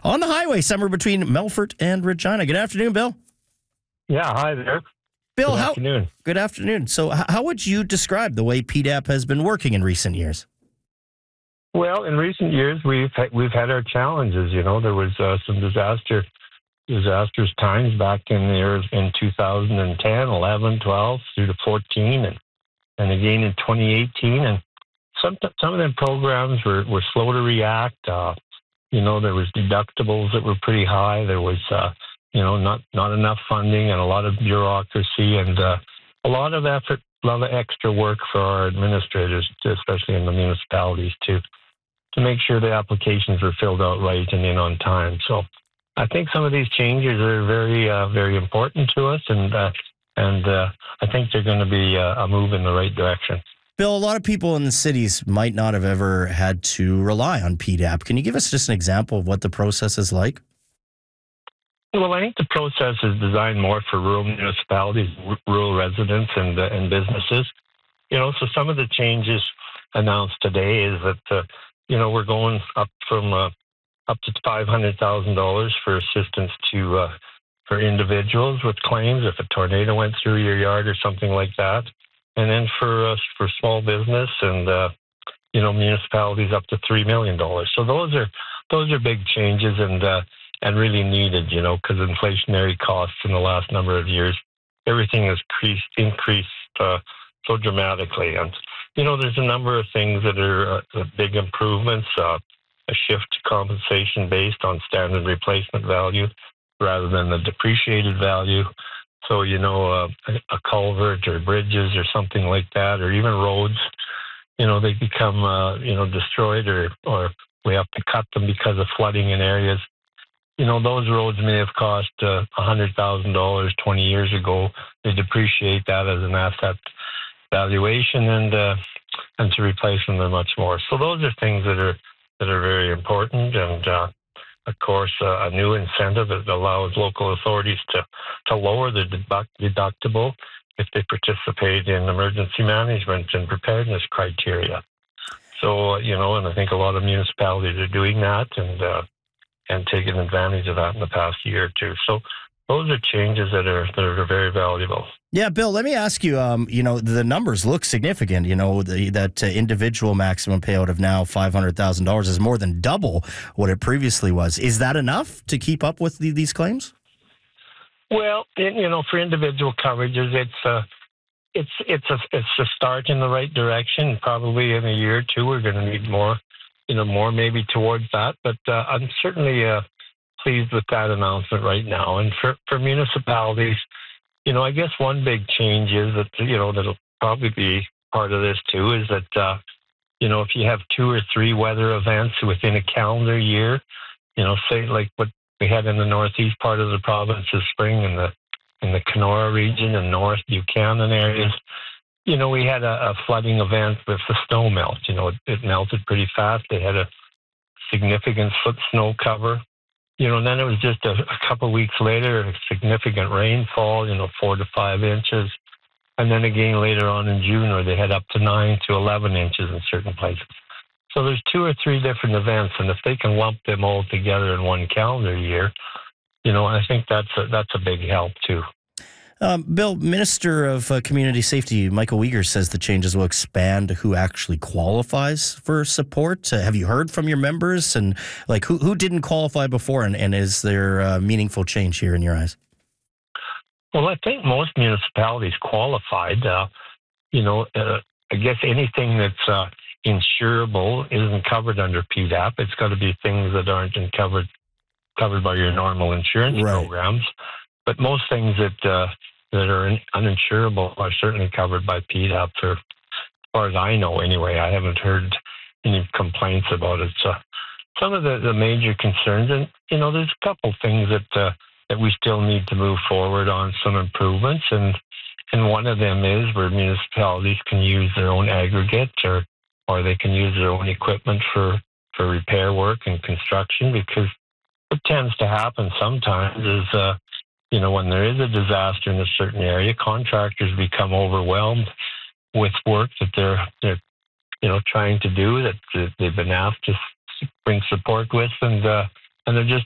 on the highway somewhere between Melfort and Regina. Good afternoon, Bill. Yeah, hi there. Bill, Good afternoon. Good afternoon. So how would you describe the way PDAP has been working in recent years? Well, in recent years, we've had our challenges. You know, there was some disastrous times back in 2010, 11, 12, through to 14, and again in 2018. And some of them programs were slow to react. You know, there was deductibles that were pretty high. There was, not enough funding and a lot of bureaucracy and a lot of effort, a lot of extra work for our administrators, especially in the municipalities, to make sure the applications were filled out right and in on time. So I think some of these changes are very, very important to us, and I think they're going to be a move in the right direction. Bill, a lot of people in the cities might not have ever had to rely on PDAP. Can you give us just an example of what the process is like? Well, I think the process is designed more for rural municipalities, rural residents, and businesses. You know, so some of the changes announced today is that we're going up to $500,000 for assistance for individuals with claims if a tornado went through your yard or something like that. And then for small business and municipalities up to $3 million. So those are big changes and really needed, because inflationary costs in the last number of years, everything has increased so dramatically. And there's a number of things that are big improvements. A shift to compensation based on standard replacement value rather than the depreciated value. So, a culvert or bridges or something like that, or even roads, they become, destroyed or we have to cut them because of flooding in areas. Those roads may have cost $100,000 20 years ago. They depreciate that as an asset valuation, and to replace them, they're much more. So those are things that are very important, and of course, a new incentive that allows local authorities to lower the deductible if they participate in emergency management and preparedness criteria. So, and I think a lot of municipalities are doing that and taking advantage of that in the past year or two. So those are changes that are very valuable. Yeah, Bill, let me ask you, the numbers look significant. That individual maximum payout of now $500,000 is more than double what it previously was. Is that enough to keep up with these claims? Well, for individual coverages, it's a start in the right direction. Probably in a year or two, we're going to need more maybe towards that. But I'm certainly pleased with that announcement right now. And for municipalities, I guess one big change is that, that'll probably be part of this too, is that, if you have 2 or 3 weather events within a calendar year, say like what we had in the northeast part of the province this spring in the Kenora region and North Buchanan areas, we had a flooding event with the snow melt. It melted pretty fast. They had a significant foot snow cover. And then it was just a couple of weeks later, a significant rainfall, 4 to 5 inches. And then again later on in June, where they had up to 9 to 11 inches in certain places. So there's 2 or 3 different events, and if they can lump them all together in one calendar year, I think that's a big help too. Bill, Minister of Community Safety, Michael Uyghur, says the changes will expand who actually qualifies for support. Have you heard from your members? And who didn't qualify before? And is there a meaningful change here in your eyes? Well, I think most municipalities qualified. I guess anything that's insurable isn't covered under PDAP. It's got to be things that aren't covered by your normal insurance programs. But most things that are uninsurable are certainly covered by PDAP. As far as I know, anyway, I haven't heard any complaints about it. So some of the major concerns, and there's a couple things that we still need to move forward on, some improvements, and one of them is where municipalities can use their own aggregate or they can use their own equipment for repair work and construction, because what tends to happen sometimes is when there is a disaster in a certain area, contractors become overwhelmed with work that they're trying to do, that they've been asked to bring support with, and they're just